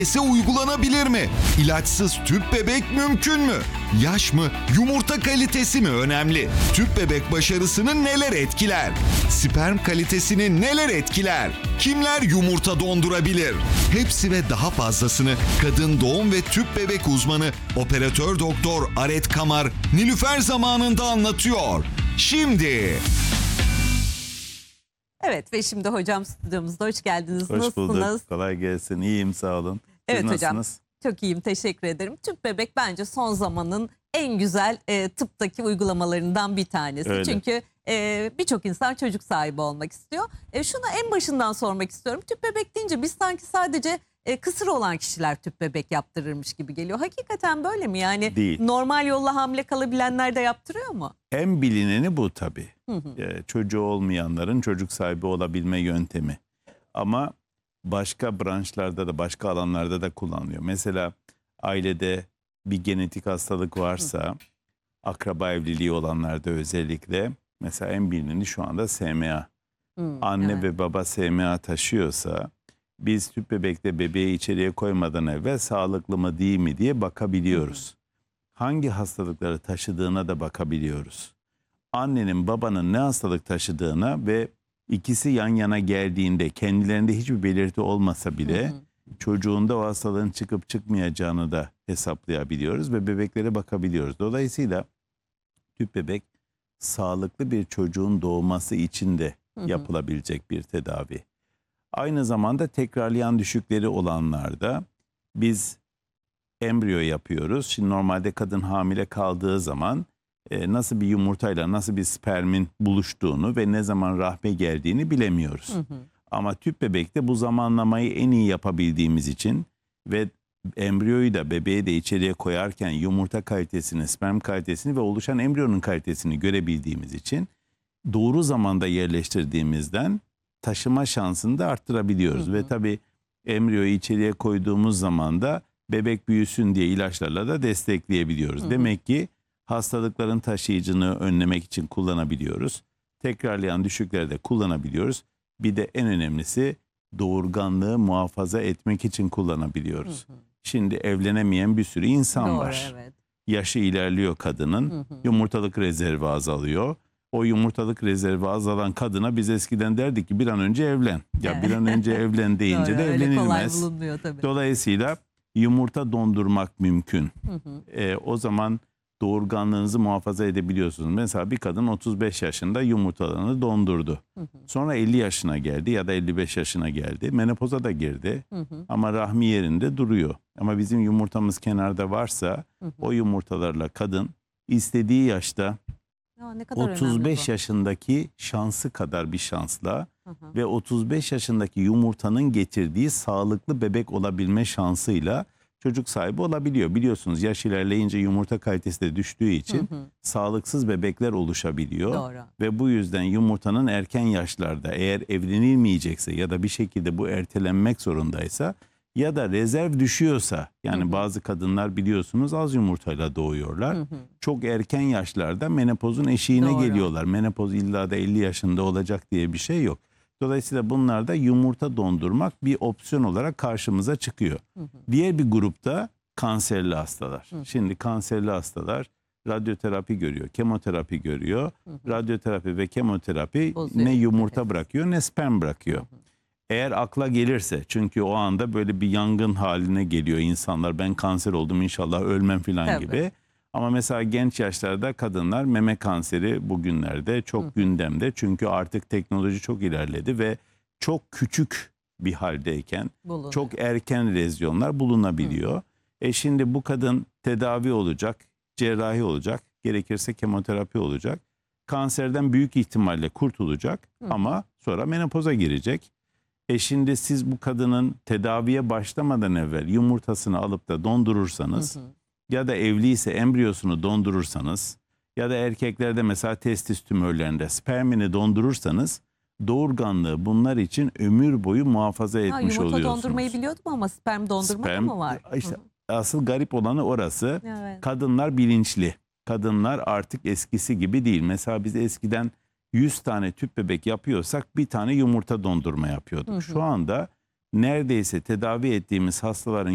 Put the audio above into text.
uygulanabilir mi? İlaçsız tüp bebek mümkün mü? Yaş mı, yumurta kalitesi mi önemli? Tüp bebek başarısını neler etkiler? Sperm kalitesini neler etkiler? Kimler yumurta dondurabilir? Hepsi ve daha fazlasını kadın doğum ve tüp bebek uzmanı operatör doktor Aret Kamar Nilüfer zamanında anlatıyor. Şimdi. Evet ve şimdi hocam stüdyomuzda, hoş geldiniz. Hoş bulduk. Nasılsınız? Kolay gelsin. İyiyim, sağ olun. Siz Evet hocam. nasılsınız? Çok iyiyim, teşekkür ederim. Tüp bebek bence son zamanın en güzel tıptaki uygulamalarından bir tanesi. Öyle. Çünkü birçok insan çocuk sahibi olmak istiyor. Şunu en başından sormak istiyorum. Tüp bebek deyince biz sanki sadece kısır olan kişiler tüp bebek yaptırırmış gibi geliyor. Hakikaten böyle mi? Yani Değil. normal yolla hamile kalabilenler de yaptırıyor mu? En bilineni bu tabii. Çocuğu olmayanların çocuk sahibi olabilme yöntemi. Ama başka branşlarda da, başka alanlarda da kullanılıyor. Mesela ailede bir genetik hastalık varsa, akraba evliliği olanlarda özellikle, mesela en bilineni şu anda SMA. Anne evet. ve baba SMA taşıyorsa, biz tüp bebekte bebeği içeriye koymadan evvel sağlıklı mı değil mi diye bakabiliyoruz. Hangi hastalıkları taşıdığına da bakabiliyoruz. Annenin babanın ne hastalık taşıdığına ve ikisi yan yana geldiğinde kendilerinde hiçbir belirti olmasa bile çocuğunda o hastalığın çıkıp çıkmayacağını da hesaplayabiliyoruz ve bebeklere bakabiliyoruz. Dolayısıyla tüp bebek sağlıklı bir çocuğun doğması için de yapılabilecek bir tedavi. Aynı zamanda tekrarlayan düşükleri olanlarda biz embriyo yapıyoruz. Şimdi normalde kadın hamile kaldığı zaman nasıl bir yumurtayla nasıl bir spermin buluştuğunu ve ne zaman rahme geldiğini bilemiyoruz. Ama tüp bebekte bu zamanlamayı en iyi yapabildiğimiz için ve embriyoyu da bebeği de içeriye koyarken yumurta kalitesini, sperm kalitesini ve oluşan embriyonun kalitesini görebildiğimiz için doğru zamanda yerleştirdiğimizden taşıma şansını da arttırabiliyoruz. Ve tabii embriyoyu içeriye koyduğumuz zaman da bebek büyüsün diye ilaçlarla da destekleyebiliyoruz. Demek ki hastalıkların taşıyıcını önlemek için kullanabiliyoruz. Tekrarlayan düşükleri de kullanabiliyoruz. Bir de en önemlisi doğurganlığı muhafaza etmek için kullanabiliyoruz. Şimdi evlenemeyen bir sürü insan var. Evet. Yaşı ilerliyor kadının, yumurtalık rezervi azalıyor. O yumurtalık rezervi azalan kadına biz eskiden derdik ki bir an önce evlen. Ya bir an önce evlen deyince Doğru, de öyle kolay evlenilmez. bulunmuyor tabii. Dolayısıyla yumurta dondurmak mümkün. O zaman doğurganlığınızı muhafaza edebiliyorsunuz. Mesela bir kadın 35 yaşında yumurtalarını dondurdu. Sonra 50 yaşına geldi ya da 55 yaşına geldi. Menopoza da girdi ama rahmi yerinde duruyor. Ama bizim yumurtamız kenarda varsa o yumurtalarla kadın istediği yaşta Ya, ne kadar 35 önemli yaşındaki şansı kadar bir şansla ve 35 yaşındaki yumurtanın getirdiği sağlıklı bebek olabilme şansıyla çocuk sahibi olabiliyor. Biliyorsunuz yaş ilerleyince yumurta kalitesi de düştüğü için sağlıksız bebekler oluşabiliyor. Doğru. Ve bu yüzden yumurtanın erken yaşlarda eğer evlenilmeyecekse ya da bir şekilde bu ertelenmek zorundaysa ya da rezerv düşüyorsa, yani bazı kadınlar biliyorsunuz az yumurtayla doğuyorlar. Çok erken yaşlarda menopozun eşiğine Doğru. geliyorlar. Menopoz illa da 50 yaşında olacak diye bir şey yok. Dolayısıyla bunlarda yumurta dondurmak bir opsiyon olarak karşımıza çıkıyor. Diğer bir grupta kanserli hastalar. Şimdi kanserli hastalar radyoterapi görüyor, kemoterapi görüyor. Radyoterapi ve kemoterapi Bozuyor ne yumurta kalitesi. bırakıyor ne sperm bırakıyor. Eğer akla gelirse, çünkü o anda böyle bir yangın haline geliyor insanlar. Ben kanser oldum, inşallah ölmem falan Tabii. gibi. Ama mesela genç yaşlarda kadınlar meme kanseri bugünlerde çok gündemde. Çünkü artık teknoloji çok ilerledi ve çok küçük bir haldeyken bulunuyor. çok erken lezyonlar bulunabiliyor. Şimdi bu kadın tedavi olacak, cerrahi olacak, gerekirse kemoterapi olacak. Kanserden büyük ihtimalle kurtulacak ama sonra menopoza girecek. Şimdi siz bu kadının tedaviye başlamadan evvel yumurtasını alıp da dondurursanız ya da evliyse embriyosunu dondurursanız ya da erkeklerde mesela testis tümörlerinde spermini dondurursanız doğurganlığı bunlar için ömür boyu muhafaza etmiş Yumurta oluyorsunuz. dondurmayı biliyordum ama sperm dondurma da mı var? İşte asıl garip olanı orası. Evet. Kadınlar bilinçli. Kadınlar artık eskisi gibi değil. Mesela biz eskiden 100 tane tüp bebek yapıyorsak bir tane yumurta dondurma yapıyorduk. Şu anda neredeyse tedavi ettiğimiz hastaların